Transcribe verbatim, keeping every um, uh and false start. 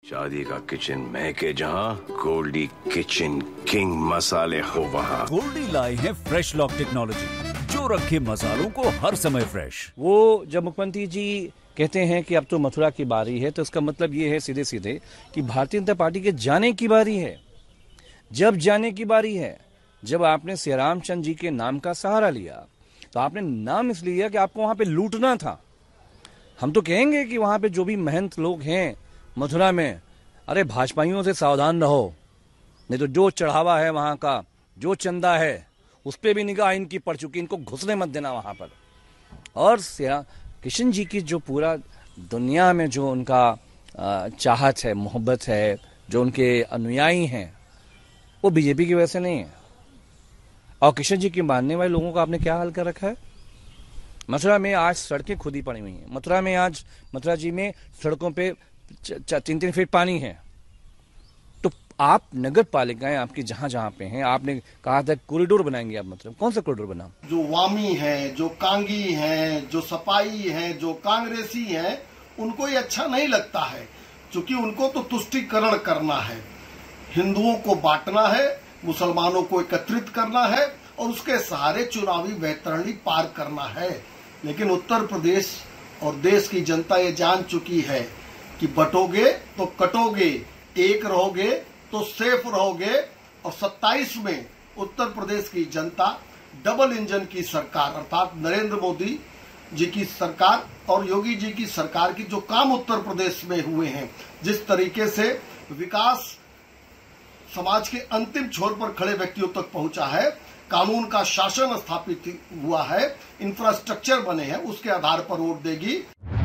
शादी का किचन महके जहाँ, गोल्डी किचन किंग मसाले हो वहाँ। गोल्डी लाए हैं फ्रेश लॉक टेक्नोलॉजी, जो रखे मसालों को हर समय फ्रेश। वो जब मुख्यमंत्री जी कहते हैं कि अब तो मथुरा की बारी है, तो इसका मतलब ये है सीधे सीधे कि भारतीय जनता पार्टी के जाने की बारी है। जब जाने की बारी है, जब आपने श्री रामचंद्र जी के नाम का सहारा लिया, तो आपने नाम इसलिए लिया कि आपको वहां पे लूटना था। हम तो कहेंगे कि वहां पे जो भी महंत लोग हैं मथुरा में, अरे भाजपाइयों से सावधान रहो, नहीं तो जो चढ़ावा है वहां का, जो चंदा है, उस पर भी निगाह इनकी पड़ चुकी, इनको घुसने मत देना वहां पर। और किशन जी की जो पूरा दुनिया में जो उनका चाहत है, मोहब्बत है, जो उनके अनुयायी हैं, वो बीजेपी की वजह से नहीं है। और किशन जी के मानने वाले लोगों का आपने क्या हाल कर रखा है? मथुरा में आज सड़कें खुदी पड़ी हुई हैं। मथुरा में आज मथुरा जी में सड़कों पे तीन तीन फीट पानी है। तो आप नगर पालिकाएं आपकी जहां जहां पे हैं, आपने कहा था कॉरिडोर बनाएंगे आप, मतलब कौन सा कॉरिडोर बना? जो वामी है, जो कांगी है, जो सपाई है, जो कांग्रेसी है, उनको ये अच्छा नहीं लगता है, क्योंकि उनको तो तुष्टीकरण करना है, हिंदुओं को बांटना है, मुसलमानों को एकत्रित करना है और उसके सहारे चुनावी वैतरणी पार करना है। लेकिन उत्तर प्रदेश और देश की जनता ये जान चुकी है कि बटोगे तो कटोगे, एक रहोगे तो सेफ रहोगे। और सत्ताईस में उत्तर प्रदेश की जनता डबल इंजन की सरकार अर्थात नरेंद्र मोदी जी की सरकार और योगी जी की सरकार की जो काम उत्तर प्रदेश में हुए हैं, जिस तरीके से विकास समाज के अंतिम छोर पर खड़े व्यक्तियों तक पहुंचा है, कानून का शासन स्थापित हुआ है, इंफ्रास्ट्रक्चर बने हैं, उसके आधार पर वोट देगी।